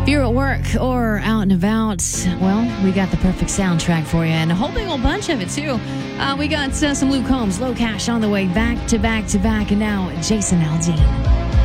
If you're at work or out and about, well, we got the perfect soundtrack for you, and a whole big old bunch of it, too. We got some Luke Combs, Low Cash on the way, back to back to back, and now Jason Aldean.